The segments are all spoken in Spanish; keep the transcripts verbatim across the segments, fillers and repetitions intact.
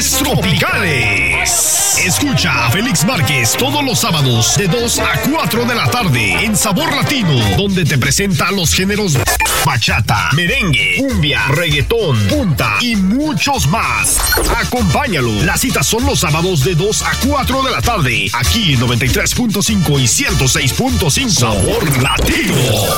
Viernes Tropicales. Escucha a Félix Márquez todos los sábados de dos a cuatro de la tarde en Sabor Latino, donde te presenta los géneros bachata, merengue, cumbia, reggaetón, punta y muchos más. Acompáñalo. Las citas son los sábados de dos a cuatro de la tarde, aquí en noventa y tres punto cinco y ciento seis punto cinco. Sabor Latino.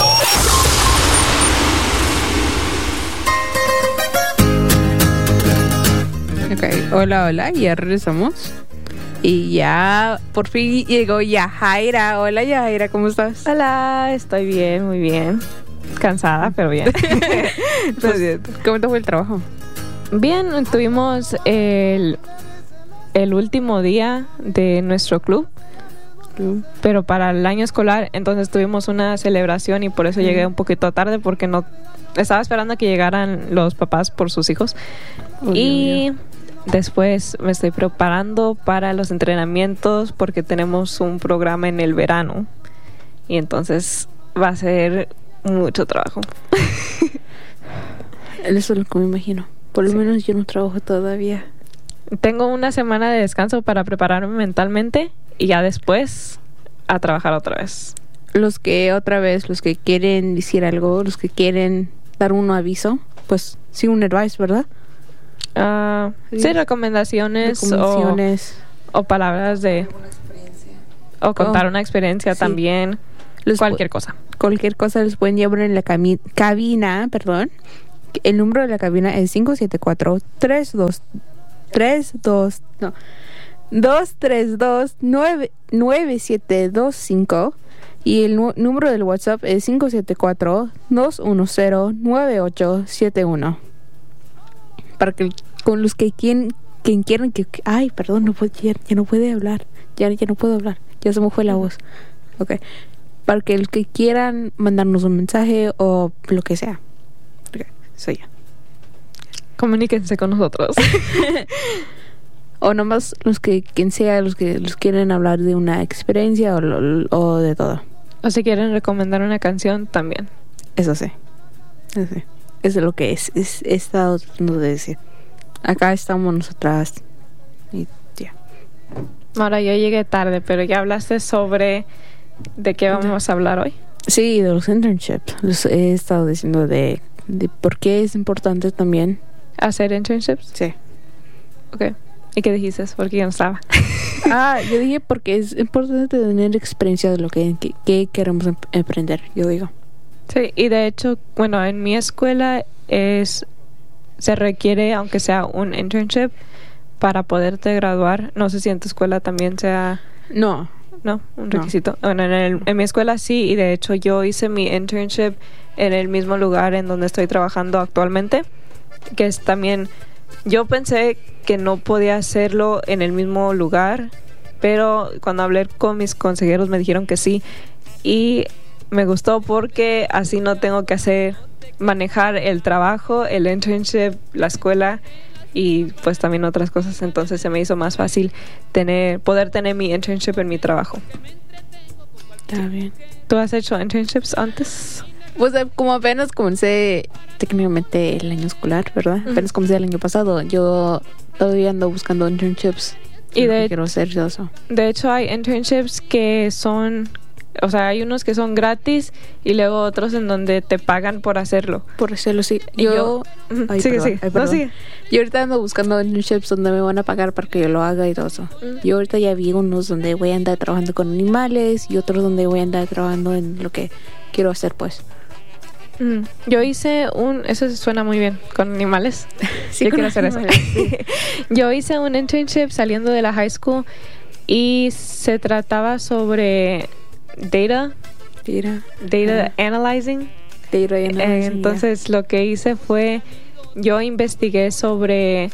Ok, hola, hola, ya regresamos. Y ya, por fin llegó Yajaira. Hola, Yajaira, ¿cómo estás? Hola, estoy bien, muy bien. Cansada, pero bien. Pues, bien. ¿Cómo te fue el trabajo? Bien, tuvimos el, el último día de nuestro club, club, pero para el año escolar, entonces tuvimos una celebración y por eso mm. llegué un poquito tarde porque no estaba esperando a que llegaran los papás por sus hijos. Oh, y Dios, Dios. Después me estoy preparando para los entrenamientos porque tenemos un programa en el verano y entonces va a ser mucho trabajo. Eso es lo que me imagino. Por lo sí. menos yo no trabajo todavía. Tengo una semana de descanso para prepararme mentalmente y ya después a trabajar otra vez. Los que otra vez, los que quieren decir algo, los que quieren dar un aviso, pues sí, un advice, ¿verdad? Uh, sí. sí, recomendaciones, recomendaciones. O, o palabras de... O contar oh, una experiencia sí. también. Les cualquier cosa. Cualquier cosa les pueden llevar en la cami- cabina, perdón. El número de la cabina es cinco siete cuatro, tres dos, tres dos, no, dos tres dos, nueve siete dos cinco y el nu- número del WhatsApp es cinco siete cuatro, dos uno cero, nueve ocho siete uno. Para que con los que quien, quien quieran que... Ay, perdón, no puedo, ya, ya no puede hablar. Ya, ya no puedo hablar. Ya se me fue la voz. Ok. Para que los que quieran mandarnos un mensaje o lo que sea. Okay, soy yo. Comuníquense con nosotros. O nomás los que, quien sea, los que los quieren hablar de una experiencia o, lo, o de todo. O si quieren recomendar una canción, también. Eso sí. Eso sí. Eso es lo que es. es he estado tratando de decir. Acá estamos nosotras. Y ya. Yeah. Ahora yo llegué tarde, pero ya hablaste sobre... ¿De qué vamos a hablar hoy? Sí, de los internships. Les he estado diciendo de, de por qué es importante también. ¿Hacer internships? Sí. Ok. ¿Y qué dijiste? Porque yo no estaba. Ah, yo dije porque es importante tener experiencia de lo que, que, que queremos emprender, yo digo. Sí, y de hecho, bueno, en mi escuela es se requiere, aunque sea un internship, para poderte graduar. No sé si en tu escuela también sea... No. No, un requisito. No. Bueno, en, el, en mi escuela sí, y de hecho yo hice mi internship en el mismo lugar en donde estoy trabajando actualmente, que es también... Yo pensé que no podía hacerlo en el mismo lugar, pero cuando hablé con mis consejeros me dijeron que sí, y me gustó porque así no tengo que hacer, manejar el trabajo, el internship, la escuela y pues también otras cosas, entonces se me hizo más fácil tener poder tener mi internship en mi trabajo. Está bien. ¿Tú has hecho internships antes? Pues como apenas comencé técnicamente el año escolar, ¿verdad? Uh-huh. Apenas comencé el año pasado. Yo todavía ando buscando internships. Y de, quiero hacer eso. De hecho hay internships que son... O sea, hay unos que son gratis y luego otros en donde te pagan por hacerlo. Por hacerlo, sí. Yo... yo ay, sí, sí. Ay, no, sí. Yo ahorita ando buscando internships donde me van a pagar para que yo lo haga y todo eso. Mm. Yo ahorita ya vi unos donde voy a andar trabajando con animales y otros donde voy a andar trabajando en lo que quiero hacer, pues. Mm. Yo hice un... Eso suena muy bien, con animales. Sí, yo con quiero hacer animales, eso. Sí. Yo hice un internship saliendo de la high school y se trataba sobre... Data, data, data uh, analyzing. Data analyzing. Entonces, yeah. Lo que hice fue, yo investigué sobre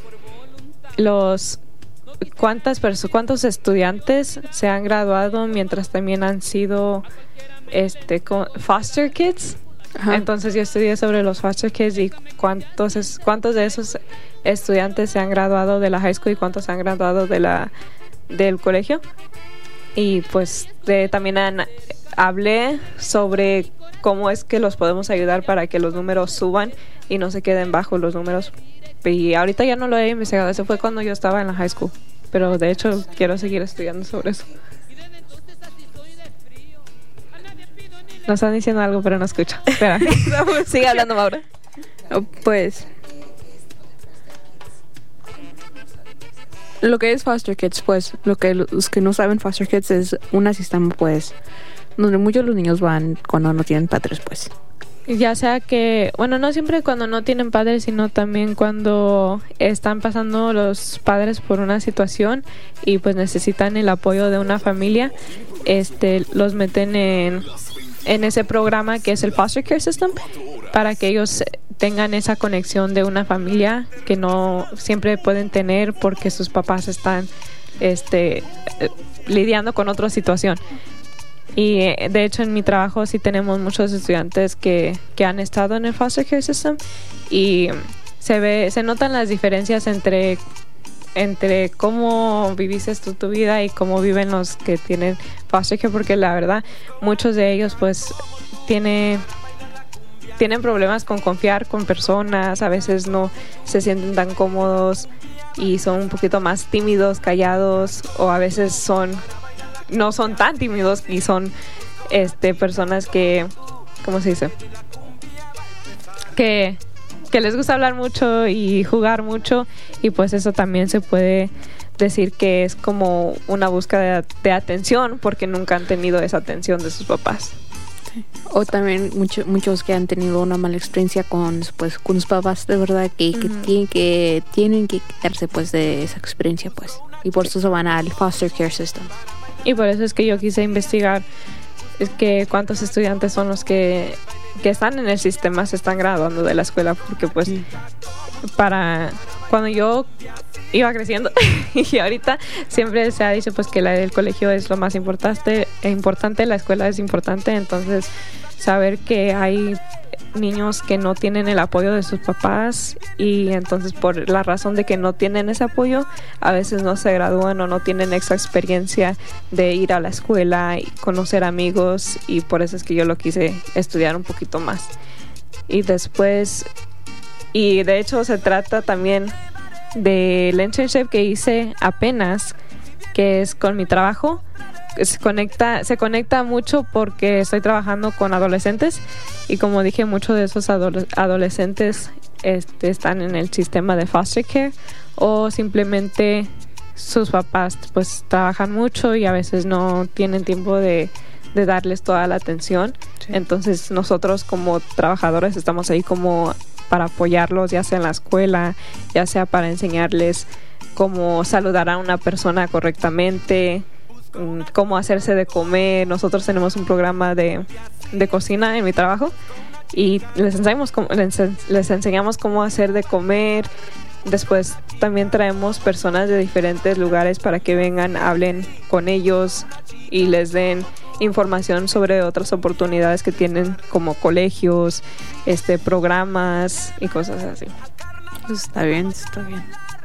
los cuántas personas, cuántos estudiantes se han graduado mientras también han sido, este, foster kids. Uh-huh. Entonces, yo estudié sobre los foster kids y cuántos, es, cuántos de esos estudiantes se han graduado de la high school y cuántos se han graduado de la del colegio. Y pues de, también han hablé sobre cómo es que los podemos ayudar para que los números suban y no se queden bajos los números. Y ahorita ya no lo he investigado, eso fue cuando yo estaba en la high school, pero de hecho quiero seguir estudiando sobre eso. Nos están diciendo algo, pero no escucho. Espera. Sigue hablando, Maura. Oh, pues lo que es foster kids, pues lo que los que no saben, foster kids es un sistema, pues, donde muchos de los niños van cuando no tienen padres, pues. Ya sea que, bueno, no siempre cuando no tienen padres, sino también cuando están pasando los padres por una situación y pues necesitan el apoyo de una familia, este, los meten en, en ese programa que es el Foster Care System, para que ellos tengan esa conexión de una familia que no siempre pueden tener porque sus papás están este, lidiando con otra situación. Y de hecho en mi trabajo sí tenemos muchos estudiantes que, que han estado en el Foster Care System y se ve, se notan las diferencias entre, entre cómo viviste tú tu vida y cómo viven los que tienen Foster Care, porque la verdad muchos de ellos pues tiene, tienen problemas con confiar con personas, a veces no se sienten tan cómodos y son un poquito más tímidos, callados, o a veces son no son tan tímidos y son este personas que, ¿cómo se dice? Que, que les gusta hablar mucho y jugar mucho, y pues eso también se puede decir que es como una búsqueda de, de atención porque nunca han tenido esa atención de sus papás. O también mucho, muchos que han tenido una mala experiencia con, pues, con sus papás, de verdad que, que, uh-huh. tienen, que tienen que quitarse pues de esa experiencia, pues, y por eso se van al Foster Care System. Y por eso es que yo quise investigar es que cuántos estudiantes son los que, que están en el sistema, se están graduando de la escuela, porque pues mm. para cuando yo iba creciendo y ahorita siempre se ha dicho pues que la, el colegio es lo más importante, importante, la escuela es importante, entonces saber que hay niños que no tienen el apoyo de sus papás y entonces por la razón de que no tienen ese apoyo a veces no se gradúan o no tienen esa experiencia de ir a la escuela y conocer amigos, y por eso es que yo lo quise estudiar un poquito más. Y después, y de hecho se trata también del internship que hice apenas, que es con mi trabajo. Se conecta, se conecta mucho porque estoy trabajando con adolescentes y como dije, muchos de esos adole- adolescentes este, están en el sistema de foster care o simplemente sus papás pues trabajan mucho y a veces no tienen tiempo de, de darles toda la atención. Sí. Entonces nosotros como trabajadores estamos ahí como para apoyarlos, ya sea en la escuela, ya sea para enseñarles cómo saludar a una persona correctamente, cómo hacerse de comer. Nosotros tenemos un programa de, de cocina en mi trabajo y les enseñamos cómo, les, les enseñamos cómo hacer de comer. Después también traemos personas de diferentes lugares para que vengan, hablen con ellos y les den información sobre otras oportunidades que tienen como colegios, este, programas y cosas así. Está bien, está bien.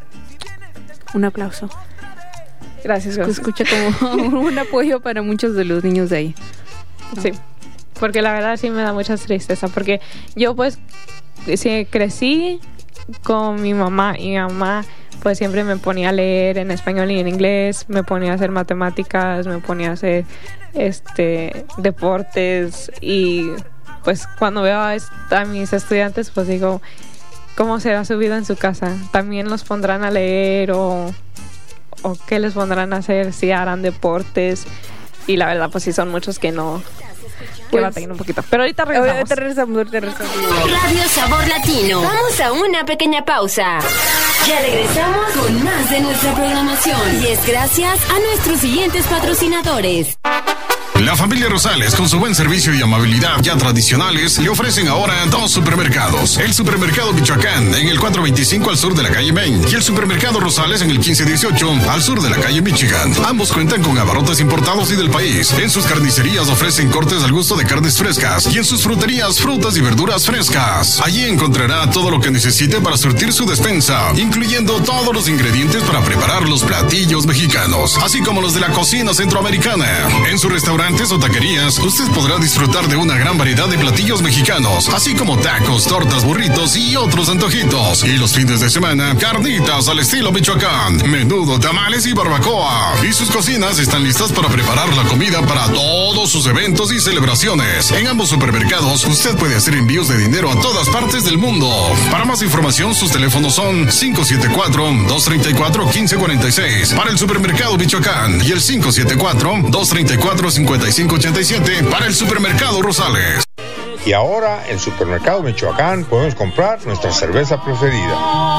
Un aplauso. Gracias, gracias. Se escucha como un apoyo para muchos de los niños de ahí. ¿No? Sí, porque la verdad sí me da mucha tristeza, porque yo pues sí, crecí con mi mamá y mi mamá pues siempre me ponía a leer en español y en inglés, me ponía a hacer matemáticas, me ponía a hacer este deportes, y pues cuando veo a, a mis estudiantes pues digo, ¿cómo será su vida en su casa? ¿También los pondrán a leer o o qué les pondrán a hacer, si harán deportes? Y la verdad pues sí son muchos que no, que pues, batallan un poquito, pero ahorita regresamos. Ahorita regresamos, ahorita regresamos. Radio Sabor Latino. Vamos a una pequeña pausa. Ya regresamos con más de nuestra programación, y es gracias a nuestros siguientes patrocinadores. La familia Rosales, con su buen servicio y amabilidad ya tradicionales, le ofrecen ahora dos supermercados. El supermercado Michoacán en el cuatrocientos veinticinco al sur de la calle Main y el supermercado Rosales en el quince dieciocho al sur de la calle Michigan. Ambos cuentan con abarrotes importados y del país. En sus carnicerías ofrecen cortes al gusto de carnes frescas y en sus fruterías frutas y verduras frescas. Allí encontrará todo lo que necesite para surtir su despensa, incluyendo todos los ingredientes para preparar los platillos mexicanos, así como los de la cocina centroamericana. En su restaurante restaurantes o taquerías, usted podrá disfrutar de una gran variedad de platillos mexicanos, así como tacos, tortas, burritos y otros antojitos. Y los fines de semana, carnitas al estilo Michoacán, menudo, tamales y barbacoa. Y sus cocinas están listas para preparar la comida para todos sus eventos y celebraciones. En ambos supermercados, usted puede hacer envíos de dinero a todas partes del mundo. Para más información, sus teléfonos son cinco siete cuatro, dos tres cuatro, uno cinco cuatro seis para el supermercado Michoacán y el cinco siete cuatro, dos tres cuatro, cinco cinco ocho siete para el supermercado Rosales. Y ahora en Supermercado Michoacán podemos comprar nuestra cerveza preferida.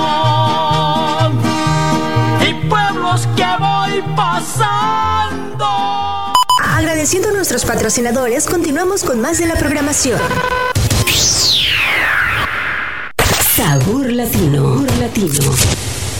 Y pueblos que voy pasando. Agradeciendo a nuestros patrocinadores, continuamos con más de la programación. Sabor Latino. Sabor Latino.